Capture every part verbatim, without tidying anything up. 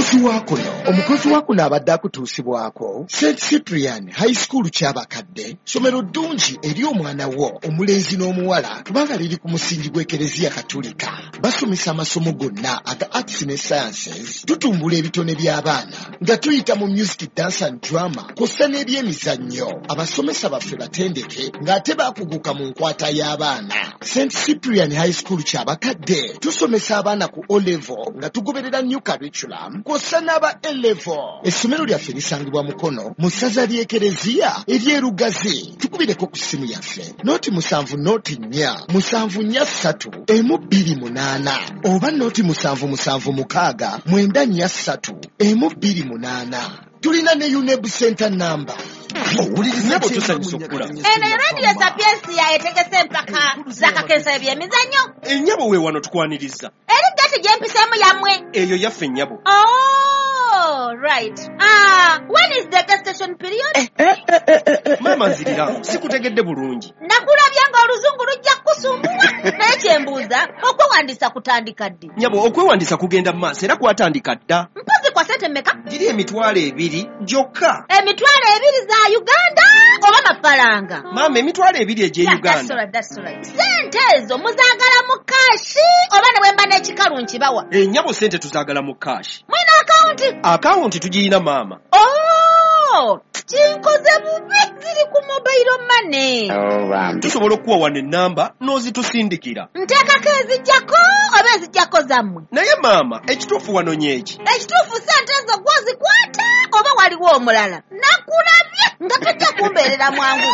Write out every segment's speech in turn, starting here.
omukozi wa kuno omukozi wa kuno abadde akutuusibwako Saint Cyprian High School ky'abakadde, somero ddungi eri omwana wo omulenzi n'omuwala kubanga liri ku musingi gw'Ekereziya Katolika. Basomesa amasomo gonna aga arts ne sciences, tutumbula ebitone by'abaana nga tuyita mu music, dance and drama kw'ossa n'ebyemizannyo. Abasomesa baffe batendeke ng'ate baakuguka mu nkwata y'abaana. Saint Cyprian High School ky'abakadde tusomesa abaana ku O level nga tugoberera new curriculum kw'ossa n'aba A level. Essomero lyaffe lisangibwa Mukono mu ssaza ly'Ekereziya ery'Erugazi. Tukubireko ku ssimu yaffe nooti musanvu nooti nnya musanvu nnya ssatu emu bbiri munaana oba nooti musanvu musanvu mukaaga mwenda nnya ssatu emu bbiri munaana. Tulina ne U N E B center number. Owuliriza botusanyusa okula. Eno radio Sapiensia etegese empaka zakakensa ebyemizannyo. Ennyabo we wano tukwaniriza. Eri gati gyempiseemu yammwe. Eyo yaffe ennyabo. Oh, right. Ah, when is the gas station period? Mama nzirira, sikutegedde bulungi. Nakulabya nga oluzungu lujja kusumbula. Naye kyembuuza, okwewandiisa kutandika ddi? Nyabo, okwewandiisa kugenda mu maaso era kwatandika dda. Mpozi kwa sente mmeka? Giri emitwalo ebiri gyokka. Emitwalo ebiri za Uganda oba mafalanga? Mama, emitwalo ebiri egye Yeah, Uganda. that's right, that's right. Sente ezo muzaagala mu kashi oba ne bwemba n'ekikalu nkibawa? Ennyabo sente tuzaagala mu kashi. Mwina akawunti? Akawunti tugirina maama. Oh, kinkoze bubi ziri ku mobile money. Tusobola okuwa wano ennamba n'ozitusindikira. Nteekako ezijjako oba ezijjako zammwe? Naye maama, ekituufu wano nyeeki. Ekituufu sente ezo gw'ozikwata oba waliwo omulala? Nakulabye nga tojja kumbeerera mwangu.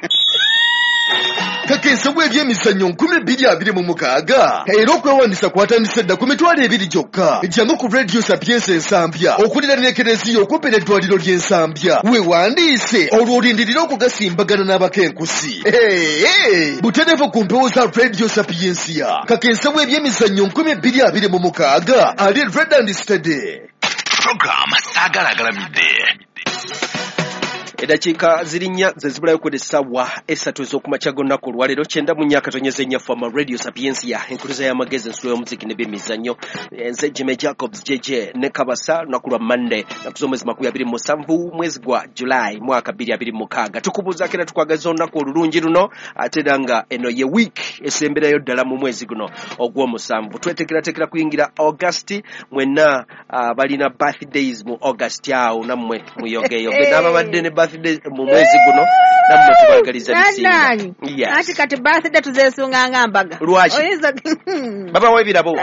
Kakensa bw'ebyemizannyo nkumi bbiri abiri mu mukaaga era okwewandiisa kwatandise dda ku mitwalo ebiri gyokka. Ejjangu ku radio Sapiensia Ensambya okulira n'Ekereziya okumpi n'eddwaliro ly'Ensambya. Weewandiise olwo olindirira okugasimbagana n'abakenkusi. Hey, butereevu ku mpewo za radio Sapiensia. Kakensa bw'ebyemizannyo nkumi bbiri abiri mu mukaaga ali red and steady. Program sagalagalamidde. Eddakiika ziri nnya ze zibulayo ku essaawa essatu ez'okumakya g'olunaku olwaleero kyenda mu nnya katonyeza ennyaffe ama radio Sapiensia enkuluza y'amagezi ensulo y'omuziki n'ebyemizannyo. Nze Jimmy Jacobs J J ne Kabasa lunaku lwa Monday naku z'omwezi makumi abiri mu musanvu mwezi gwa July mwaka bbiri abiri mu mukaaga. Tukubuuzaako era tukwagaza olunaku olulungi luno ate era nga eno ye week esemberayo ddala mu mwezi guno ogw'omusanvu. Twetekeratekera kuyingira August. Mwenna uh, balina birthdays mu August awo nammwe muyogeyoge n'ababadde ne birthday mu mwezi guno nammwe tubagaliza bisinga. Yes. Ati kati birthday tuzeesunga nga mbaga. Lwaki? Baba webirabo.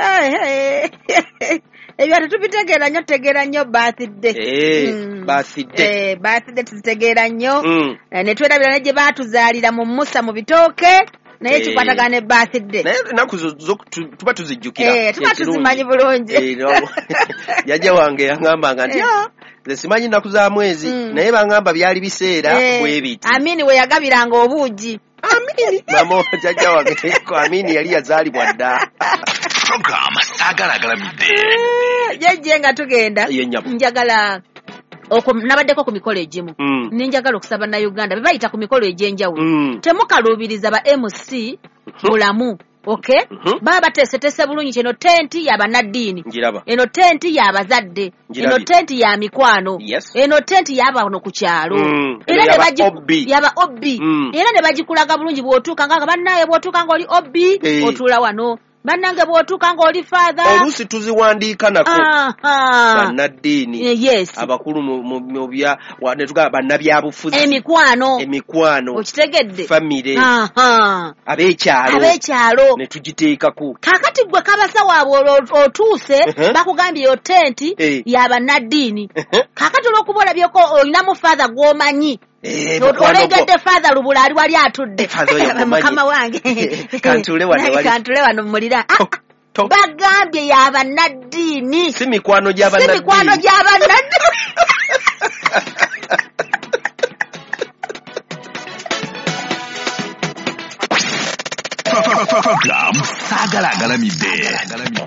Ebyo tetubitegeera nnyo, tutegeera nnyo birthday. Eh, birthday. Eh, birthday tuzitegeera nnyo. Mm. Ne twerabira ne gye baatuzaalira mu Musa mu bitooke. Naye kikwatagana ne birthday. Naye ennaku zo tuba tuzijjukira. Eh, tuba tuzimanyi bulungi. Jjajja wange yaŋŋambanga nti nze simanyi nnaku za mwezi naye baŋŋamba byali biseera bwe biti. Amini we yagabiranga obuugi. Amini. Mama jjajja wange teko Amini yali yazaalibwa dda. Program sagalagalamidde. Jjajja nga tugenda. Njagala nnabaddeko ku mikolo egimu nenjagala okusaba Uganda be bayita ku mikolo egy'enjawulo temukaluubiriza ba M C bulamu. Okay? Baba bateeseteese bulungi kino tenti y'abannaddiini, eno tenti y'abazadde, eno tenti ya mikwano, eno tenti y'abantu ku kyalo, era ne baji yaba obbi, era ne bagikulaga bulungi bw'otuuka nga bannaye bw'otuuka ng'oli obbi otuula wano. Bannange bw'otuuka ng'oli father. Oluusi tuziwandiika nako bannaddiini. Yes. Abakulu mu bya ne tugamba bannabyabufuzi. Emikwano. Emikwano. Okitegedde. Famire. Aha. Abeekyalo. Abeekyalo. Ne tugiteekako. Kaakati gwe Kabasa waabwe otuuse bakugambye yo tenti y'abannaddiini. Kaakati olw'okuba olabyeko olinamu father gw'omanyi. Olegedde father lubula ali wali atudde. Mukama wange. Kantule wano wali. Kantule wano mulira. Bagambye y'abannaddiini. Si mikwano gy'abannaddiini. Si mikwano gy'abannaddiini. Program sagalagalamidde.